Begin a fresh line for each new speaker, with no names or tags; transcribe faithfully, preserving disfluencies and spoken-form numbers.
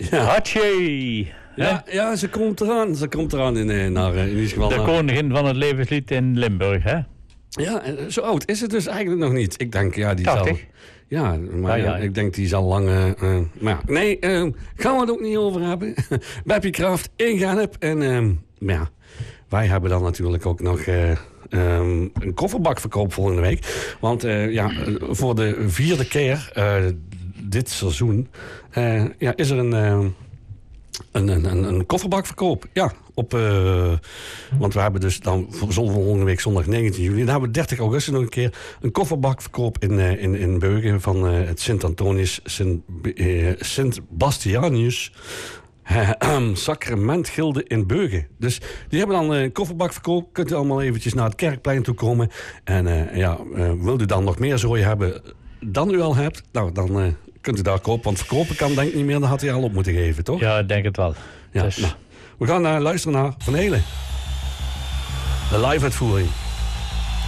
Ja.
Hatje!
Ja, ja, ze komt eraan. Ze komt eraan in, in, naar, in ieder geval.
De
naar...
koningin van het levenslied in Limburg, hè?
Ja, zo oud is het dus eigenlijk nog niet. Ik denk, ja, die
tachtig.
zal... Ja, maar
ja,
ja,
ja.
ik denk die zal lang... Uh, uh, maar ja, nee, uh, gaan we het ook niet over hebben. Beppie Kraft, ingaan heb. En uh, ja, wij hebben dan natuurlijk ook nog... Uh, Um, een kofferbakverkoop volgende week. Want uh, ja, voor de vierde keer uh, dit seizoen uh, ja, is er een, uh, een, een, een kofferbakverkoop. Ja, op, uh, want we hebben dus dan volgende week zondag negentien juli. Dan hebben we dertig augustus nog een keer een kofferbakverkoop in, uh, in, in Beugen van uh, het Sint-Antonius Sint, uh, Sint-Bastianius Sacramentgilde in Beugen. Dus die hebben dan een kofferbakverkoop. Kunt u allemaal eventjes naar het Kerkplein toe komen. En uh, ja, uh, wilt u dan nog meer zooi hebben dan u al hebt? Nou, dan uh, kunt u daar kopen. Want verkopen kan denk ik niet meer. Dan had hij al op moeten geven, toch?
Ja, ik denk het wel.
Ja,
Dus...
nou, we gaan uh, luisteren naar Van Helen. De live-uitvoering.